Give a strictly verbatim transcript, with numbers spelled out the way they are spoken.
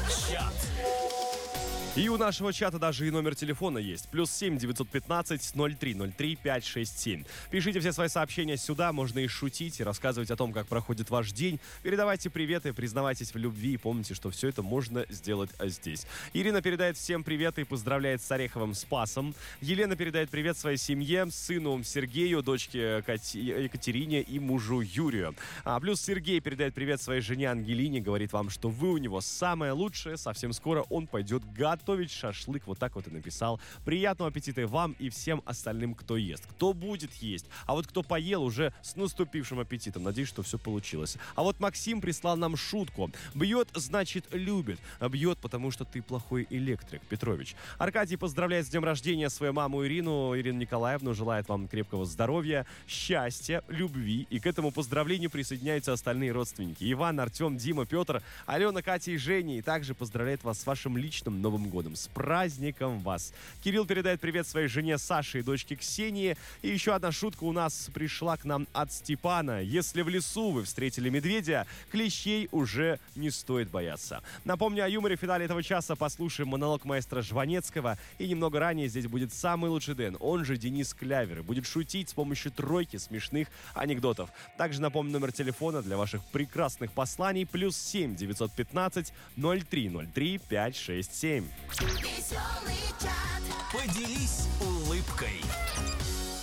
Чат. И у нашего чата даже и номер телефона есть. Плюс семь девятьсот пятнадцать ноль три ноль три пять шесть семь. Пишите все свои сообщения сюда, можно и шутить, и рассказывать о том, как проходит ваш день. Передавайте приветы, признавайтесь в любви и помните, что все это можно сделать здесь. Ирина передает всем привет и поздравляет с Ореховым Спасом. Елена передает привет своей семье, сыну Сергею, дочке Кати... Екатерине и мужу Юрию. А плюс Сергей передает привет своей жене Ангелине, говорит вам, что вы у него самое лучшее. Совсем скоро он пойдет готовить. Готовить шашлык, вот так вот и написал. Приятного аппетита вам и всем остальным, кто ест. Кто будет есть. А вот кто поел, уже с наступившим аппетитом. Надеюсь, что все получилось. А вот Максим прислал нам шутку. Бьет, значит, любит. Бьет, потому что ты плохой электрик, Петрович. Аркадий поздравляет с днем рождения свою маму Ирину. Ирину Николаевну желает вам крепкого здоровья, счастья, любви. И к этому поздравлению присоединяются остальные родственники. Иван, Артем, Дима, Петр, Алена, Катя и Женя. И также поздравляет вас с вашим личным Новым годом. С праздником вас! Кирилл передает привет своей жене Саше и дочке Ксении. И еще одна шутка у нас пришла к нам от Степана. Если в лесу вы встретили медведя, клещей уже не стоит бояться. Напомню о юморе в финале этого часа. Послушаем монолог маэстро Жванецкого. И немного ранее здесь будет самый лучший Дэн, он же Денис Клявер. Будет шутить с помощью тройки смешных анекдотов. Также напомню номер телефона для ваших прекрасных посланий. Плюс семь девятьсот пятнадцать ноль три ноль три пять шесть семь. Веселый чат. Поделись улыбкой.